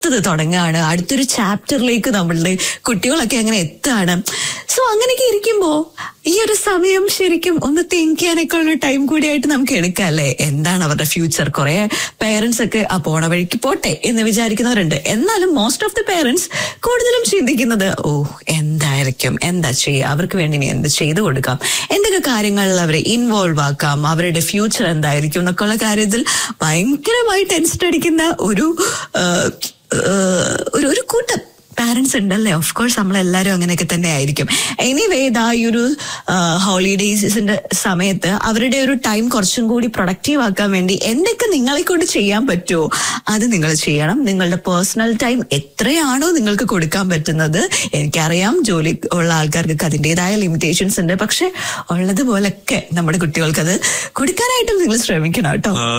തുടങ്ങുകയാണ്. അടുത്തൊരു ചാപ്റ്ററിലേക്ക് നമ്മളുടെ കുട്ടികളൊക്കെ അങ്ങനെ എത്തുകയാണ്. സോ അങ്ങനെയൊക്കെ ഇരിക്കുമ്പോ ഈ ഒരു സമയം ശരിക്കും ഒന്ന് തിങ്ക് ചെയ്യാനൊക്കെ ഉള്ള ടൈം കൂടിയായിട്ട് നമുക്ക് എടുക്കാം അല്ലേ? എന്താണ് അവരുടെ ഫ്യൂച്ചർ? കുറെ പേരൻസ് ഒക്കെ പോണ വഴിക്ക് പോട്ടെ എന്ന് വിചാരിക്കുന്നവരുണ്ട്. എന്നാലും മോസ്റ്റ് ഓഫ് ദി പേരൻസ് കൂടുതലും ചിന്തിക്കുന്നത് എന്തായിരിക്കും, എന്താ ചെയ്യുക, അവർക്ക് വേണ്ടി ഇനി എന്ത് ചെയ്തു കൊടുക്കാം, എന്തൊക്കെ കാര്യങ്ങളിൽ അവരെ ഇൻവോൾവ് ആക്കാം, അവരുടെ ഫ്യൂച്ചർ എന്തായിരിക്കും എന്നൊക്കെയുള്ള കാര്യത്തിൽ ഭയങ്കരമായി ടെൻഷൻ അടിക്കുന്ന ഒരു കൂട്ടം പാരന്റ്സ് ഉണ്ടല്ലേ. ഓഫ് കോഴ്സ് നമ്മളെല്ലാരും അങ്ങനെയൊക്കെ തന്നെ ആയിരിക്കും. എനിവേ ഇതാ ഈ ഒരു ഹോളിഡേസിന്റെ സമയത്ത് അവരുടെ ഒരു ടൈം കുറച്ചും കൂടി പ്രൊഡക്റ്റീവ് ആക്കാൻ വേണ്ടി എന്തൊക്കെ നിങ്ങളെ കൊണ്ട് ചെയ്യാൻ പറ്റുമോ അത് നിങ്ങൾ ചെയ്യണം. നിങ്ങളുടെ പേഴ്സണൽ ടൈം എത്രയാണോ നിങ്ങൾക്ക് കൊടുക്കാൻ പറ്റുന്നത്, എനിക്കറിയാം ജോലി ഉള്ള ആൾക്കാർക്ക് അതിൻ്റെതായ ലിമിറ്റേഷൻസ് ഉണ്ട്, പക്ഷെ ഉള്ളതുപോലൊക്കെ നമ്മുടെ കുട്ടികൾക്ക് അത് കൊടുക്കാനായിട്ടും നിങ്ങൾ ശ്രമിക്കണം കേട്ടോ.